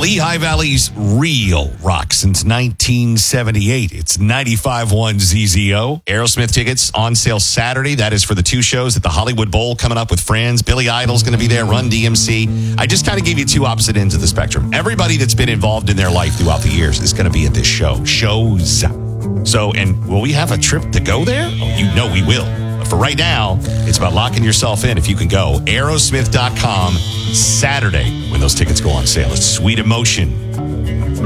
Lehigh Valley's real rock since 1978. It's 95.1 ZZO. Aerosmith tickets on sale Saturday. That is for the two shows at the Hollywood Bowl coming up with Friends. Billy Idol's going to be there, Run DMC. I just kind of gave you two opposite ends of the spectrum. Everybody that's been involved in their life throughout the years is going to be at this show. Shows. So, and will we have a trip to go there? Oh, you know we will. But for right now, it's about locking yourself in if you can go. Aerosmith.com Saturday when those tickets go on sale. It's Sweet Emotion.